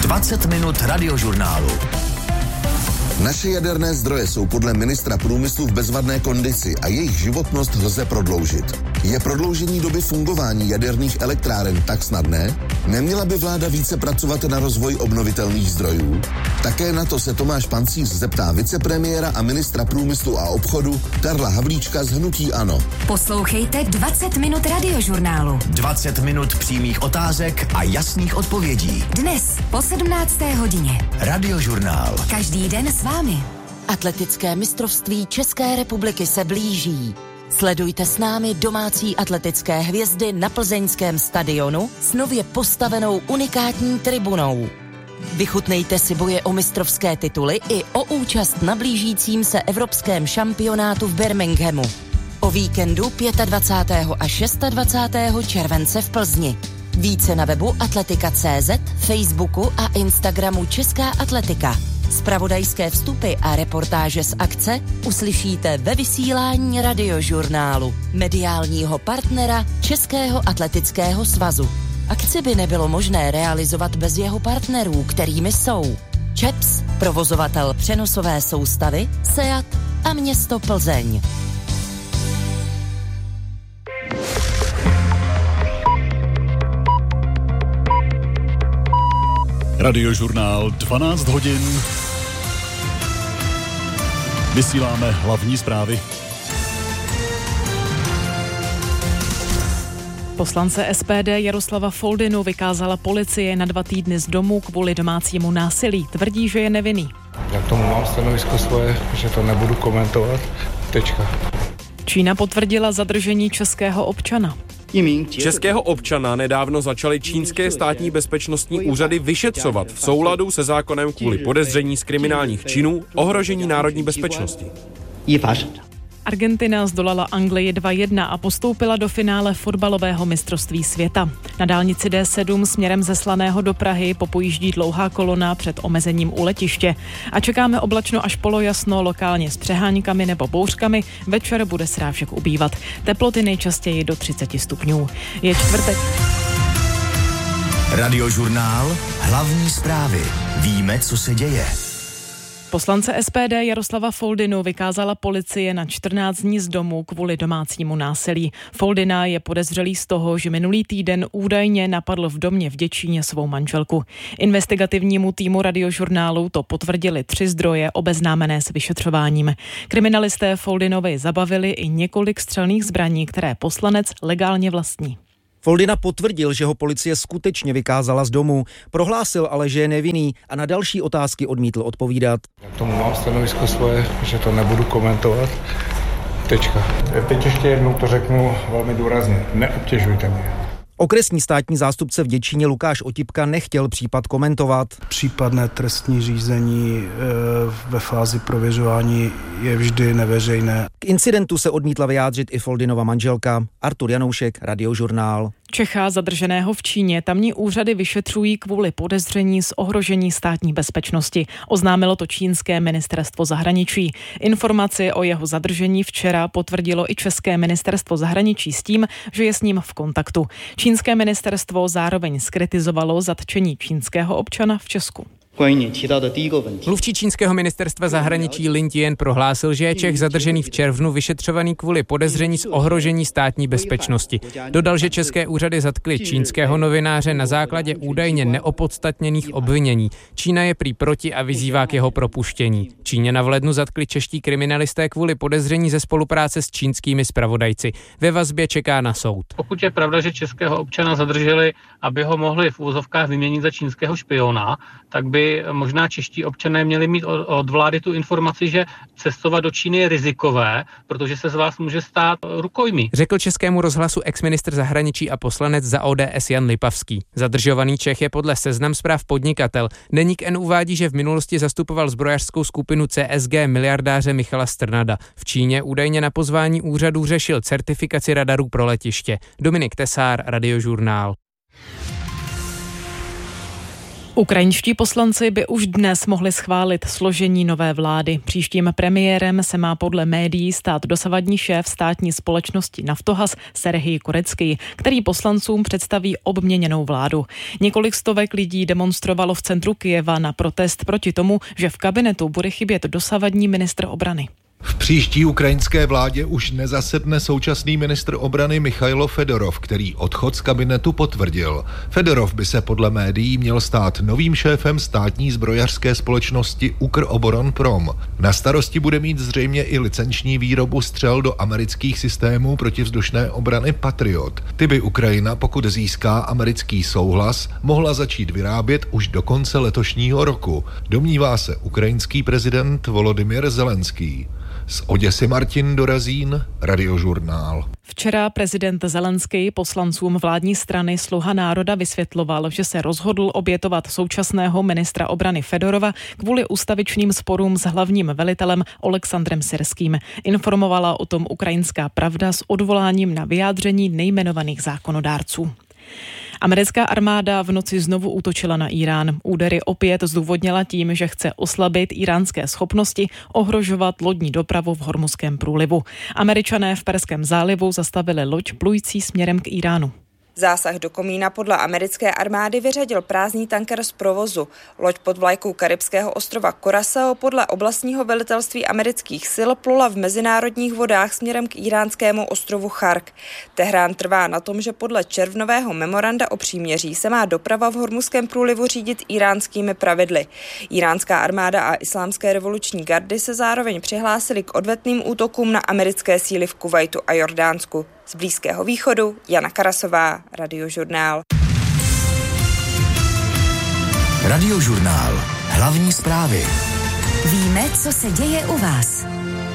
20 minut radiožurnálu. Naše jaderné zdroje jsou podle ministra průmyslu v bezvadné kondici a jejich životnost lze prodloužit. Je prodloužení doby fungování jaderných elektráren tak snadné? Neměla by vláda více pracovat na rozvoji obnovitelných zdrojů? Také na to se Tomáš Pancíř zeptá vicepremiéra a ministra průmyslu a obchodu Karla Havlíčka z hnutí ANO. Poslouchejte 20 minut radiožurnálu. 20 minut přímých otázek a jasných odpovědí. Dnes po 17. hodině. Radiožurnál. Každý den s vámi. Atletické mistrovství České republiky se blíží. Sledujte s námi domácí atletické hvězdy na plzeňském stadionu s nově postavenou unikátní tribunou. Vychutnejte si boje o mistrovské tituly i o účast na blížícím se evropském šampionátu v Birminghamu. O víkendu 25. a 26. července v Plzni. Více na webu atletika.cz, Facebooku a Instagramu Česká atletika. Zpravodajské vstupy a reportáže z akce uslyšíte ve vysílání radiožurnálu, mediálního partnera Českého atletického svazu. Akci by nebylo možné realizovat bez jeho partnerů, kterými jsou ČEPS, provozovatel přenosové soustavy, SEAT a město Plzeň. Radiožurnál 12 hodin. Vysíláme hlavní zprávy. Poslance SPD Jaroslava Foldynu vykázala policie na 2 týdny z domu kvůli domácímu násilí. Tvrdí, že je nevinný. Já k tomu mám stanovisko svoje, že to nebudu komentovat. Tečka. Čína potvrdila zadržení českého občana. Českého občana nedávno začaly čínské státní bezpečnostní úřady vyšetřovat v souladu se zákonem kvůli podezření z kriminálních činů, ohrožení národní bezpečnosti. Argentina zdolala Anglii 2-1 a postoupila do finále fotbalového mistrovství světa. Na dálnici D7 směrem ze Slaného do Prahy popojíždí dlouhá kolona před omezením u letiště. A čekáme oblačno až polojasno, lokálně s přeháňkami nebo bouřkami. Večer bude srážek ubývat. Teploty nejčastěji do 30 stupňů. Je čtvrtek. Radiožurnál. Hlavní zprávy. Víme, co se děje. Poslance SPD Jaroslava Foldynu vykázala policie na 14 dní z domu kvůli domácímu násilí. Foldyna je podezřelý z toho, že minulý týden údajně napadl v domě v Děčíně svou manželku. Investigativnímu týmu radiožurnálu to potvrdili 3 zdroje obeznámené s vyšetřováním. Kriminalisté Foldynovi zabavili i několik střelných zbraní, které poslanec legálně vlastní. Foldyna potvrdil, že ho policie skutečně vykázala z domu, prohlásil ale, že je nevinný a na další otázky odmítl odpovídat. Já k tomu mám stanovisko svoje, že to nebudu komentovat. Tečka. Teď ještě jednou to řeknu velmi důrazně. Neobtěžujte mě. Okresní státní zástupce v Děčíně Lukáš Otipka nechtěl případ komentovat. Případné trestní řízení ve fázi prověřování je vždy neveřejné. K incidentu se odmítla vyjádřit i Foldynova manželka. Artur Janoušek, Radiožurnál. Čecha zadrženého v Číně tamní úřady vyšetřují kvůli podezření z ohrožení státní bezpečnosti. Oznámilo to čínské ministerstvo zahraničí. Informaci o jeho zadržení včera potvrdilo i české ministerstvo zahraničí s tím, že je s ním v kontaktu. Čínské ministerstvo zároveň zkritizovalo zatčení čínského občana v Česku. Mluvčí čínského ministerstva zahraničí Lin Jian prohlásil, že je Čech zadržený v červnu vyšetřovaný kvůli podezření z ohrožení státní bezpečnosti. Dodal, že české úřady zatkly čínského novináře na základě údajně neopodstatněných obvinění. Čína je prý proti a vyzývá k jeho propuštění. Číňana v lednu zatkli čeští kriminalisté kvůli podezření ze spolupráce s čínskými zpravodajci. Ve vazbě čeká na soud. Pokud je pravda, že českého občana zadrželi, aby ho mohli v úvozovkách vyměnit za čínského špiona, tak by možná čeští občané měli mít od vlády tu informaci, že cestovat do Číny je rizikové, protože se z vás může stát rukojmí. Řekl Českému rozhlasu exministr zahraničí a poslanec za ODS Jan Lipavský. Zadržovaný Čech je podle Seznam Zpráv podnikatel. Deník N uvádí, že v minulosti zastupoval zbrojařskou skupinu CSG miliardáře Michala Strnada. V Číně údajně na pozvání úřadů řešil certifikaci radarů pro letiště. Dominik Tesár, Radiožurnál. Ukrajinští poslanci by už dnes mohli schválit složení nové vlády. Příštím premiérem se má podle médií stát dosavadní šéf státní společnosti Naftogaz Serhij Korecký, který poslancům představí obměněnou vládu. Několik stovek lidí demonstrovalo v centru Kyjeva na protest proti tomu, že v kabinetu bude chybět dosavadní ministr obrany. V příští ukrajinské vládě už nezasedne současný ministr obrany Michailo Fedorov, který odchod z kabinetu potvrdil. Fedorov by se podle médií měl stát novým šéfem státní zbrojařské společnosti Ukroboronprom. Na starosti bude mít zřejmě i licenční výrobu střel do amerických systémů protivzdušné obrany Patriot. Ty by Ukrajina, pokud získá americký souhlas, mohla začít vyrábět už do konce letošního roku. Domnívá se ukrajinský prezident Volodymyr Zelenský. Z Oděsy Martin Dorazín, Radiožurnál. Včera prezident Zelenský poslancům vládní strany Sluha národa vysvětloval, že se rozhodl obětovat současného ministra obrany Fedorova kvůli ustavičným sporům s hlavním velitelem Oleksandrem Syrským. Informovala o tom Ukrajinská pravda s odvoláním na vyjádření nejmenovaných zákonodárců. Americká armáda v noci znovu útočila na Irán. Údery opět zdůvodnila tím, že chce oslabit iránské schopnosti ohrožovat lodní dopravu v Hormuzském průlivu. Američané v Perském zálivu zastavili loď plující směrem k Iránu. Zásah do komína podle americké armády vyřadil prázdný tanker z provozu. Loď pod vlajkou karibského ostrova Curaçao podle oblastního velitelství amerických sil plula v mezinárodních vodách směrem k iránskému ostrovu Chark. Tehrán trvá na tom, že podle červnového memoranda o příměří se má doprava v Hormuzském průlivu řídit iránskými pravidly. Iránská armáda a islámské revoluční gardy se zároveň přihlásily k odvetným útokům na americké síly v Kuvajtu a Jordánsku. Z Blízkého východu Jana Karasová, Radiožurnál. Radiožurnál. Hlavní zprávy. Víme, co se děje u vás.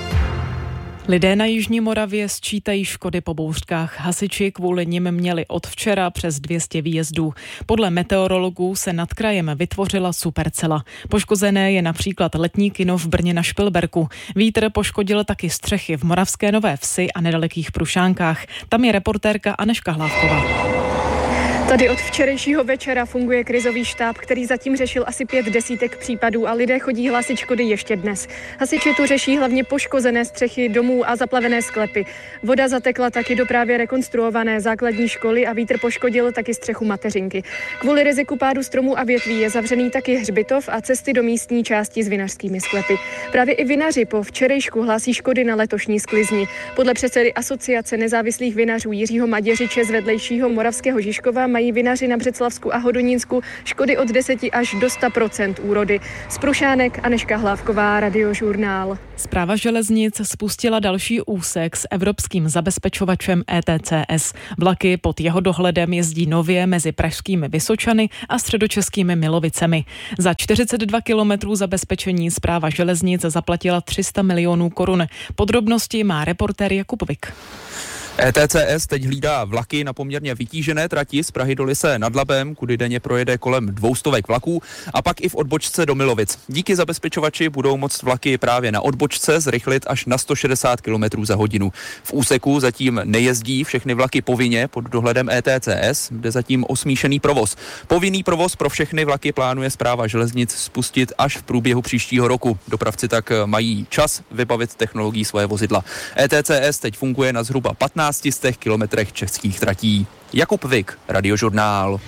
Lidé na jižní Moravě sčítají škody po bouřkách. Hasiči kvůli nim měli od včera přes 200 výjezdů. Podle meteorologů se nad krajem vytvořila supercela. Poškozené je například letní kino v Brně na Špilberku. Vítr poškodil taky střechy v Moravské Nové Vsi a nedalekých Prušánkách. Tam je reportérka Anežka Hlávková. Tady od včerejšího večera funguje krizový štáb, který zatím řešil asi 5 desítek případů a lidé chodí hlásit škody ještě dnes. Hasiči tu řeší hlavně poškozené střechy domů a zaplavené sklepy. Voda zatekla taky do právě rekonstruované základní školy a vítr poškodil taky střechu mateřinky. Kvůli riziku pádu stromů a větví je zavřený taky hřbitov a cesty do místní části s vinařskými sklepy. Právě i vinaři po včerejšku hlásí škody na letošní sklizni. Podle předsedy Asociace nezávislých vinařů Jiřího Maděřiče z vedlejšího Moravského Žižkova mají vinaři na Břeclavsku a Hodonínsku škody od 10 až do 100% úrody. Z Prušánek Anežka Hlávková, Radiožurnál. Správa železnic spustila další úsek s evropským zabezpečovačem ETCS. Vlaky pod jeho dohledem jezdí nově mezi pražskými Vysočany a středočeskými Milovicemi. Za 42 kilometrů zabezpečení správa železnic zaplatila 300 milionů korun. Podrobnosti má reportér Jakub Vik. ETCS teď hlídá vlaky na poměrně vytížené trati z Prahy do Lysé nad Labem, kudy denně projede kolem 200 vlaků, a pak i v odbočce do Milovic. Díky zabezpečovači budou moct vlaky právě na odbočce zrychlit až na 160 km za hodinu. V úseku zatím nejezdí všechny vlaky povinně pod dohledem ETCS, kde zatím osmíšený provoz. Povinný provoz pro všechny vlaky plánuje správa železnic spustit až v průběhu příštího roku. Dopravci tak mají čas vybavit technologií svoje vozidla. ETCS teď funguje na zhruba 15 kilometrech českých tratí. Jakub Vik, Radiožurnál.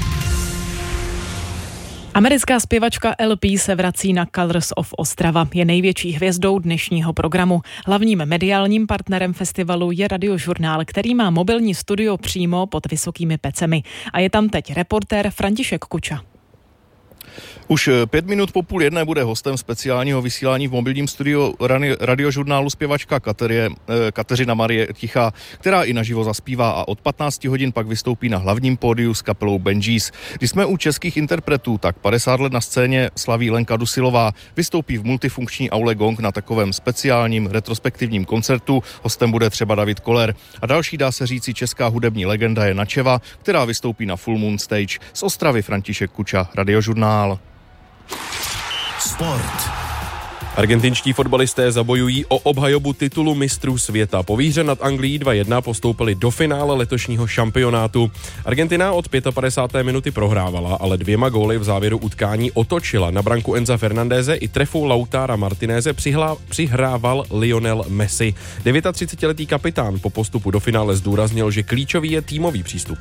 Americká zpěvačka LP se vrací na Colors of Ostrava. Je největší hvězdou dnešního programu. Hlavním mediálním partnerem festivalu je Radiožurnál, který má mobilní studio přímo pod Vysokými Pecemi. A je tam teď reportér František Kuča. Už 5 minut po 12:30 bude hostem speciálního vysílání v mobilním studiu Radiožurnálu zpěvačka Kateřina Marie Tichá, která i naživo zaspívá, a od 15 hodin pak vystoupí na hlavním pódiu s kapelou Benjis. Když jsme u českých interpretů, tak 50 let na scéně slaví Lenka Dusilová. Vystoupí v multifunkční aule Gong na takovém speciálním retrospektivním koncertu. Hostem bude třeba David Koller. A další, dá se říci, česká hudební legenda je Načeva, která vystoupí na Full Moon Stage. Z Ostravy František Kuča, Radiožurnál. Sport. Argentinští fotbalisté zabojují o obhajobu titulu mistrů světa. Po výhře nad Anglií 2-1 postoupili do finále letošního šampionátu. Argentina od 55. minuty prohrávala, ale 2 góly v závěru utkání otočila. Na branku Enza Fernandéze i trefou Lautara Martinéze přihrával Lionel Messi. 39letý kapitán po postupu do finále zdůraznil, že klíčový je týmový přístup.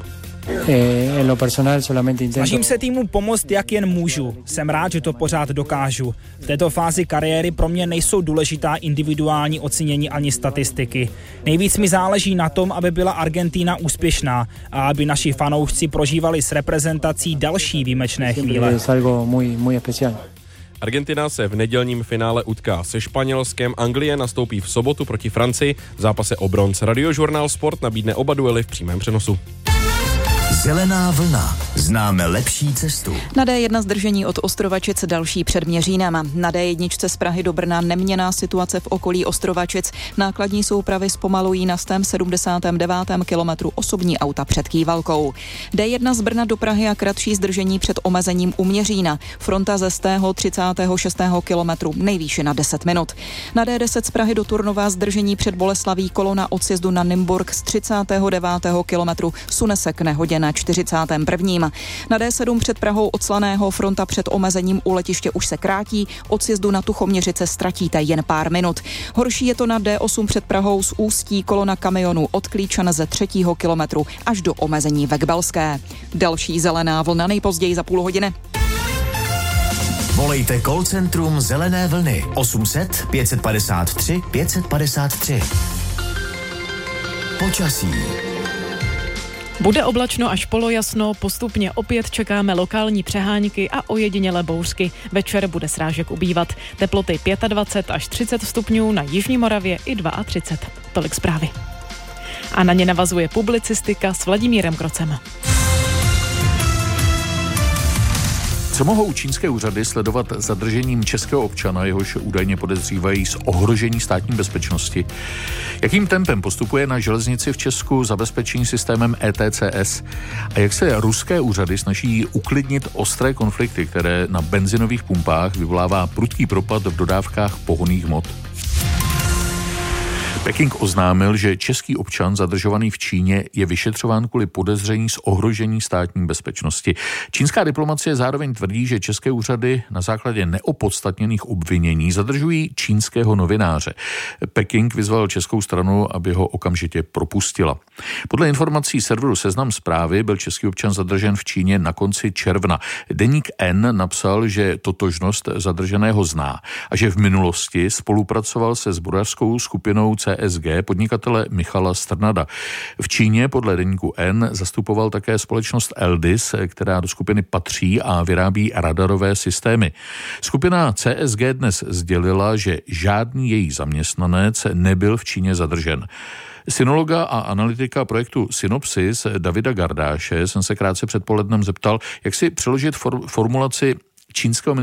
Snažím se týmu pomoct, jak jen můžu. Jsem rád, že to pořád dokážu. V této fázi kariéry pro mě nejsou důležitá individuální ocenění ani statistiky. Nejvíc mi záleží na tom, aby byla Argentina úspěšná a aby naši fanoušci prožívali s reprezentací další výjimečné chvíle. Argentina se v nedělním finále utká se Španělskem, Anglie nastoupí v sobotu proti Francii v zápase o bronz. Radiožurnál Sport nabídne oba duely v přímém přenosu. Zelená vlna. Známe lepší cestu. Na D1 zdržení od Ostrovačic, další před Měřínem. Na D1 z Prahy do Brna neměnná situace v okolí Ostrovačic. Nákladní soupravy zpomalují na 179. kilometru osobní auta před Kývalkou. D1 z Brna do Prahy a kratší zdržení před omezením u Měřína. Fronta ze 136. kilometru nejvýše na 10 minut. Na D10 z Prahy do Turnova zdržení před Boleslaví, kolona od sjezdu na Nymburk z 39. kilometru sune se k nehodě na 41. Na D7 před Prahou od Slaného, fronta před omezením u letiště už se krátí, od sjezdu na Tuchoměřice ztratíte jen pár minut. Horší je to na D8 před Prahou z Ústí, kolona kamionů od Klíčan ze 3. kilometru až do omezení ve Kbelské. Další zelená vlna nejpozději za půl hodiny. Volejte call centrum Zelené vlny 800 553 553. Počasí. Bude oblačno až polojasno, postupně opět čekáme lokální přehánky a ojedinělé bouřky. Večer bude srážek ubývat. Teploty 25 až 30 stupňů, na Jižní Moravě i 32. Tolik zprávy. A na ně navazuje publicistika s Vladimírem Krocem. Co mohou čínské úřady sledovat zadržením českého občana, jehož údajně podezřívají z ohrožení státní bezpečnosti? Jakým tempem postupuje na železnici v Česku zabezpečení systémem ETCS? A jak se ruské úřady snaží uklidnit ostré konflikty, které na benzinových pumpách vyvolává prudký propad v dodávkách pohonných hmot? Peking oznámil, že český občan zadržovaný v Číně je vyšetřován kvůli podezření z ohrožení státní bezpečnosti. Čínská diplomacie zároveň tvrdí, že české úřady na základě neopodstatněných obvinění zadržují čínského novináře. Peking vyzval českou stranu, aby ho okamžitě propustila. Podle informací serveru Seznam Zprávy byl český občan zadržen v Číně na konci června. Deník N napsal, že totožnost zadrženého zná a že v minulosti spolupracoval se zbrojařskou skupinou CSG podnikatele Michala Strnada. V Číně podle deníku N zastupoval také společnost Eldis, která do skupiny patří a vyrábí radarové systémy. Skupina CSG dnes sdělila, že žádný její zaměstnanec nebyl v Číně zadržen. Synologa a analytika projektu Synopsis Davida Gardáše jsem se krátce před polednem zeptal, jak si přeložit formulaci čínského